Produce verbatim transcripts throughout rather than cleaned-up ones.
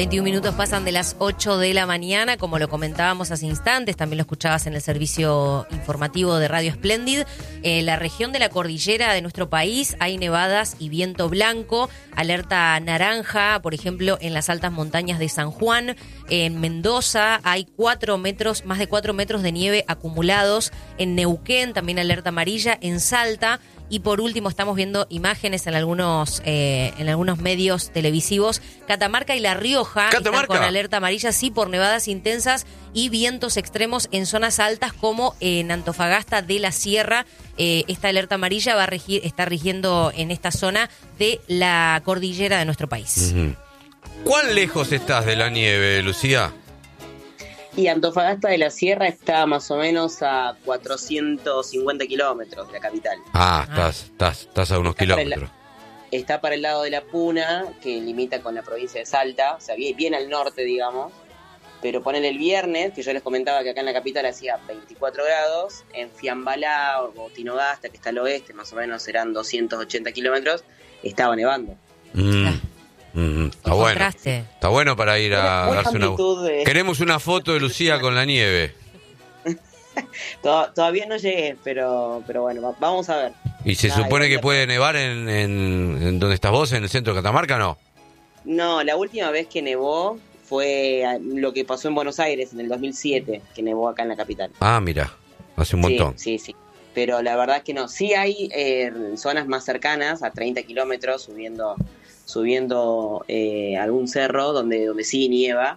veintiún minutos pasan de las ocho de la mañana, como lo comentábamos hace instantes, también lo escuchabas en el servicio informativo de Radio Splendid. En la región de la cordillera de nuestro país hay nevadas y viento blanco, alerta naranja, por ejemplo, en las altas montañas de San Juan. En Mendoza hay cuatro metros, más de cuatro metros de nieve acumulados. En Neuquén también alerta amarilla, en Salta. Y por último, estamos viendo imágenes en algunos eh, en algunos medios televisivos. Catamarca y La Rioja ¿Catamarca? están con alerta amarilla, sí, por nevadas intensas y vientos extremos en zonas altas como en Antofagasta de la Sierra. Eh, esta alerta amarilla va a regir, está rigiendo en esta zona de la cordillera de nuestro país. Uh-huh. ¿Cuán lejos estás de la nieve, Lucía? Y Antofagasta de la Sierra está más o menos a cuatrocientos cincuenta kilómetros de la capital. Ah, estás, estás, estás a unos está kilómetros. Para el, está para el lado de la Puna, que limita con la provincia de Salta, o sea, bien, bien al norte, digamos. Pero ponen el viernes, que yo les comentaba que acá en la capital hacía veinticuatro grados, en Fiambalá o Tinogasta, que está al oeste, más o menos serán doscientos ochenta kilómetros, estaba nevando. Mm. Mm, está bueno. Contraste. Está bueno para ir a Buena darse una. de... Queremos una foto de Lucía con la nieve. Todavía no llegué, pero pero bueno, vamos a ver. ¿Y se Nah, supone que igual- puede nevar en, en, en donde estás vos, en el centro de Catamarca, no? No, la última vez que nevó fue a- lo que pasó en Buenos Aires en el dos mil siete, que nevó acá en la capital. Ah, mira, hace un montón. Sí, sí, sí. Pero la verdad es que no. Sí hay eh, zonas más cercanas, a treinta kilómetros, subiendo subiendo eh, algún cerro donde, donde sí nieva.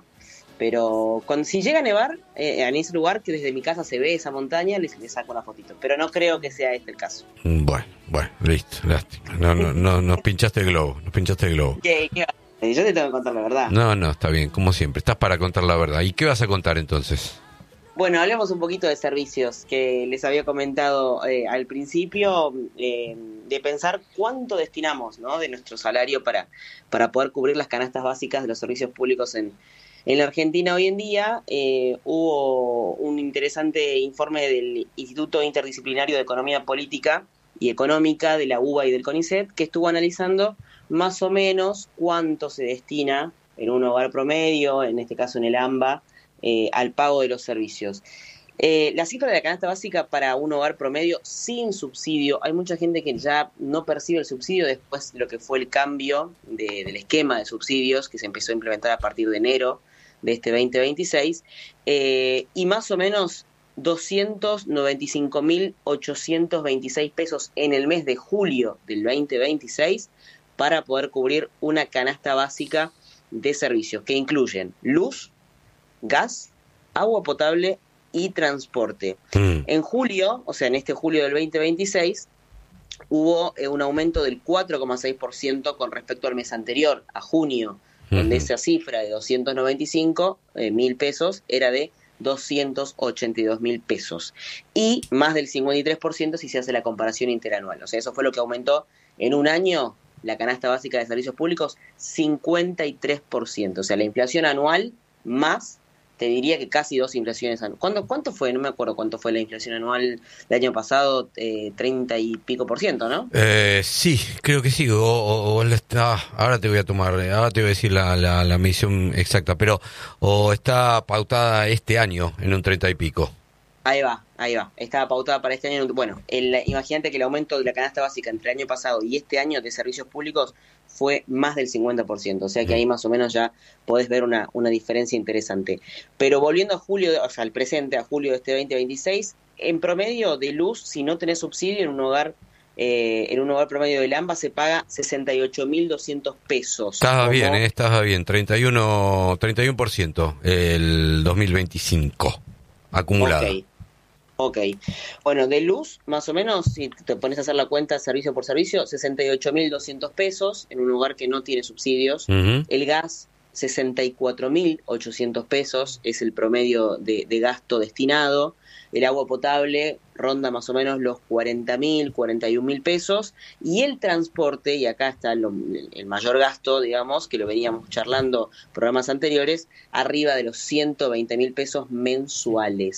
Pero cuando, si llega a nevar eh, en ese lugar, que desde mi casa se ve esa montaña, les, les saco una fotito. Pero no creo que sea este el caso. Mm, Bueno, bueno, listo, lástima. No, no, no, nos pinchaste el globo, nos pinchaste el globo. ¿Qué, qué va? Eh, Yo te tengo que contar la verdad. No, no, está bien, como siempre, estás para contar la verdad. ¿Y qué vas a contar entonces? Bueno, hablemos un poquito de servicios, que les había comentado eh, al principio, eh, de pensar cuánto destinamos, ¿no?, de nuestro salario para, para poder cubrir las canastas básicas de los servicios públicos en, en la Argentina hoy en día. Eh, hubo un interesante informe del Instituto Interdisciplinario de Economía Política y Económica de la U B A y del CONICET, que estuvo analizando más o menos cuánto se destina en un hogar promedio, en este caso en el AMBA, Eh, al pago de los servicios. Eh, la cifra de la canasta básica para un hogar promedio sin subsidio, hay mucha gente que ya no percibe el subsidio después de lo que fue el cambio de, del esquema de subsidios que se empezó a implementar a partir de enero de este veinte veintiséis, eh, y más o menos doscientos noventa y cinco mil ochocientos veintiséis pesos en el mes de julio del veinte veintiséis para poder cubrir una canasta básica de servicios que incluyen luz, gas, agua potable y transporte. Mm. En julio, o sea, en este julio del veinte veintiséis, hubo eh, un aumento del cuatro coma seis por ciento con respecto al mes anterior, a junio, Ujú. donde esa cifra de doscientos noventa y cinco mil pesos era de doscientos ochenta y dos mil pesos. Y más del cincuenta y tres por ciento si se hace la comparación interanual. O sea, eso fue lo que aumentó en un año la canasta básica de servicios públicos, cincuenta y tres por ciento. O sea, la inflación anual más, te diría que casi dos inflaciones anuales. ¿Cuánto, ¿Cuánto fue? No me acuerdo cuánto fue la inflación anual del año pasado, eh, treinta y pico por ciento, ¿no? Eh, sí, creo que sí. O, o- o le está, ahora te voy a tomar, ahora te voy a decir la, la, la medición exacta, pero o está pautada este año en un treinta y pico. Ahí va, ahí va. Estaba pautada para este año. Bueno, el, imagínate que el aumento de la canasta básica entre el año pasado y este año de servicios públicos fue más del cincuenta por ciento. O sea que ahí más o menos ya podés ver una, una diferencia interesante. Pero volviendo a julio, o sea, al presente, a julio de este veinte veintiséis, en promedio de luz, si no tenés subsidio en un hogar, eh, en un hogar promedio del AMBA se paga sesenta y ocho mil doscientos pesos. Estaba Como- bien, eh, estaba bien. treinta y uno, treinta y uno por ciento el dos mil veinticinco acumulado. Ok. Ok. Bueno, de luz, más o menos, si te pones a hacer la cuenta servicio por servicio, sesenta y ocho mil doscientos pesos en un hogar que no tiene subsidios. Ujú. El gas, sesenta y cuatro mil ochocientos pesos es el promedio de, de gasto destinado. El agua potable ronda más o menos los cuarenta mil, cuarenta y un mil pesos. Y el transporte, y acá está lo- el mayor gasto, digamos, que lo veníamos charlando programas anteriores, arriba de los ciento veinte mil pesos mensuales.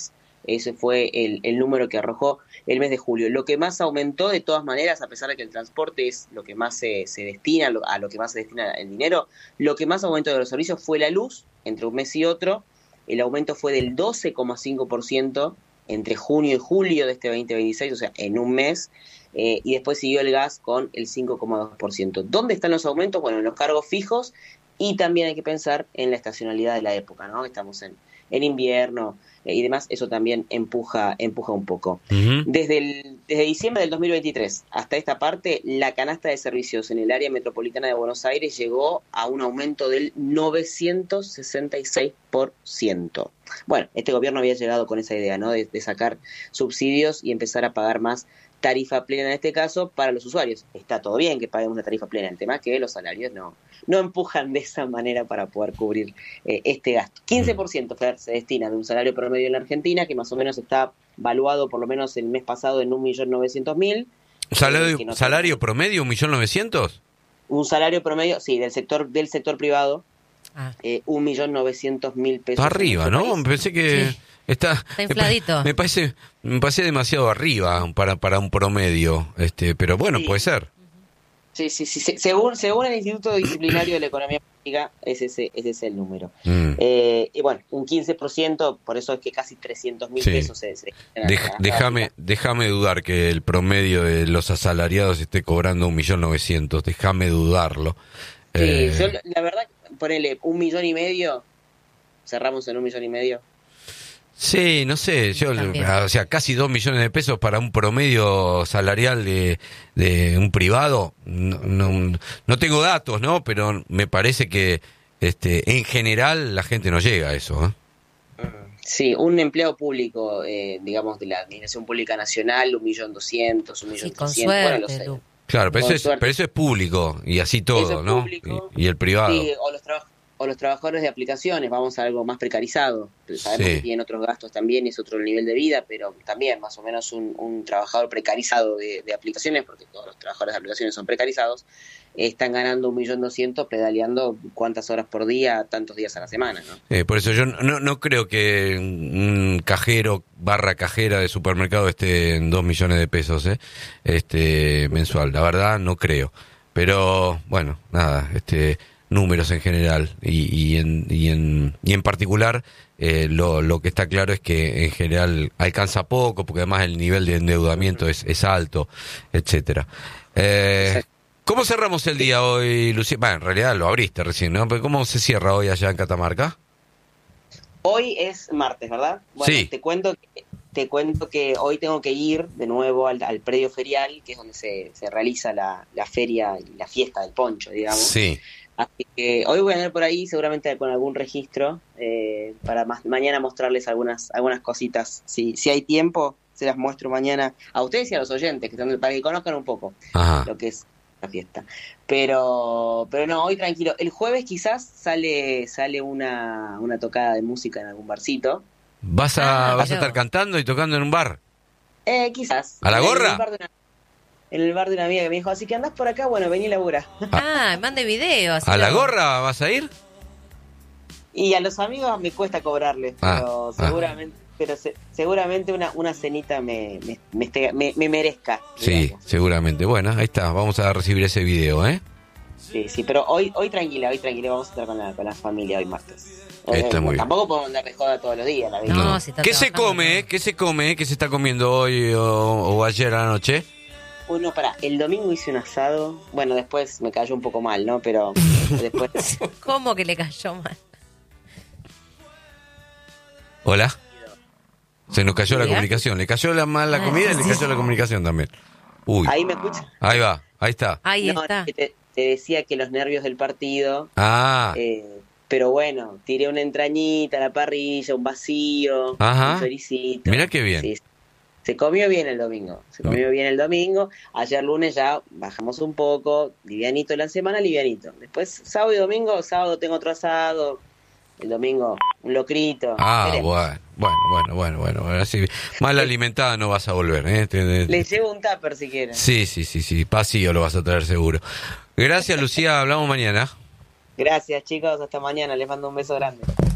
Ese fue el, el número que arrojó el mes de julio. Lo que más aumentó, de todas maneras, a pesar de que el transporte es lo que más se, se destina, a lo que más se destina el dinero, lo que más aumentó de los servicios fue la luz, entre un mes y otro. El aumento fue del doce coma cinco por ciento entre junio y julio de este veinte veintiséis, o sea, en un mes, eh, y después siguió el gas con el cinco coma dos por ciento. ¿Dónde están los aumentos? Bueno, en los cargos fijos, y también hay que pensar en la estacionalidad de la época, ¿no? Estamos en, en invierno eh, y demás, eso también empuja empuja un poco. Uh-huh. Desde, el, desde diciembre del dos mil veintitrés hasta esta parte, la canasta de servicios en el área metropolitana de Buenos Aires llegó a un aumento del novecientos sesenta y seis por ciento. Bueno, este gobierno había llegado con esa idea, ¿no? De, de sacar subsidios y empezar a pagar más tarifa plena en este caso para los usuarios. Está todo bien que paguemos una tarifa plena, el tema es que los salarios no, no empujan de esa manera para poder cubrir eh, este gasto. quince por ciento Fer, se destina de un salario promedio en la Argentina, que más o menos está valuado por lo menos el mes pasado en un millón novecientos mil. ¿Salario, eh, no ¿salario tiene... promedio un millón novecientos? Un salario promedio, sí, del sector del sector privado, ah. eh, un millón novecientos mil pesos. Está arriba, ¿no? País. Pensé que... Sí. Está, Está infladito. Me parece, me parece demasiado arriba para, para un promedio, este, pero bueno, sí. Puede ser. Sí, sí, sí. Según, según el Instituto Disciplinario de la Economía Política, ese, ese, ese es el número. Mm. Eh, y bueno, un quince por ciento, por eso es que casi trescientos mil sí. pesos se... se Dej, déjame, déjame dudar que el promedio de los asalariados esté cobrando un millón novecientos, déjame dudarlo. Sí, eh... yo la verdad, ponele un millón y medio, cerramos en un millón y medio. Sí, no sé, yo, o sea, casi dos millones de pesos para un promedio salarial de, de un privado, no, no, no tengo datos, ¿no? Pero me parece que, este, en general la gente no llega a eso, ¿eh? Sí, un empleado público, eh, digamos, de la Administración Pública Nacional, un millón doscientos, un millón trescientos, bueno, lo sé. Claro, pero eso, es, pero eso es público, y así todo, ¿no? Y, y el privado. Sí, o los trabajos. O los trabajadores de aplicaciones, vamos a algo más precarizado. Sabemos sí. que tienen otros gastos también, es otro nivel de vida, pero también más o menos un, un trabajador precarizado de, de aplicaciones, porque todos los trabajadores de aplicaciones son precarizados, están ganando un millón doscientos pedaleando cuántas horas por día, tantos días a la semana, ¿no? Eh, por eso yo no, no creo que un cajero barra cajera de supermercado esté en dos millones de pesos, ¿eh? este mensual. La verdad no creo. Pero bueno, nada, este... números en general y, y en y en y en particular eh, lo lo que está claro es que en general alcanza poco porque además el nivel de endeudamiento es, es alto, etcétera. Eh, ¿Cómo cerramos el día hoy, Lucía? Bueno, en realidad lo abriste recién, ¿no? Pero ¿cómo se cierra hoy allá en Catamarca? Hoy es martes, ¿verdad? Bueno, sí. te cuento que te cuento que hoy tengo que ir de nuevo al, al predio ferial, que es donde se, se realiza la, la feria y la fiesta del poncho, digamos. Sí. Así que hoy voy a andar por ahí seguramente con algún registro eh, para más, mañana mostrarles algunas algunas cositas. Si, si hay tiempo, se las muestro mañana a ustedes y a los oyentes, que están, para que conozcan un poco Ajá. lo que es la fiesta. Pero pero no, hoy tranquilo. El jueves quizás sale sale una, una tocada de música en algún barcito. ¿Vas a, ah, vas a estar cantando y tocando en un bar? Eh, quizás. ¿A la gorra? En el bar de una amiga que me dijo, así que andás por acá, bueno, vení y labura. Ah, mande video. Así ¿A lo... la gorra vas a ir? Y a los amigos me cuesta cobrarles, ah, pero ah. seguramente pero se, seguramente una una cenita me me, me, esté, me, me merezca. Sí, digamos. Seguramente. Bueno, ahí está, vamos a recibir ese video, ¿eh? Sí, sí, pero hoy hoy tranquila, hoy tranquila, vamos a estar con la, con la familia hoy martes. Está eh, muy tampoco bien. podemos andar de joda todos los días. La vida. No, no. Si ¿Qué se come? ¿Qué se come? ¿Qué se está comiendo hoy o, o ayer a la noche? Uno, pará, el domingo hice un asado. Bueno, después me cayó un poco mal, ¿no? Pero después... ¿Cómo que le cayó mal? ¿Hola? Se nos cayó la comunicación. Le cayó la mal la comida y le cayó la comunicación también. Uy. ¿Ahí me escucha? Ahí va, ahí está. Ahí no, está. Te, te decía que los nervios del partido... Ah. Eh, pero bueno, tiré una entrañita a la parrilla, un vacío, Ajá. un choricito. Mirá qué bien. Sí. Se comió bien el domingo, se comió bien el domingo. Ayer lunes ya bajamos un poco, livianito la semana, livianito. Después sábado y domingo, sábado tengo otro asado, el domingo un locrito. Ah, bueno, bueno, bueno, bueno, bueno, bueno, así mal alimentada no vas a volver, ¿eh? Te, te, Le llevo un tupper si quieren. Sí, sí, sí, sí, pasillo lo vas a traer seguro. Gracias, Lucía, hablamos mañana. Gracias, chicos, hasta mañana, les mando un beso grande.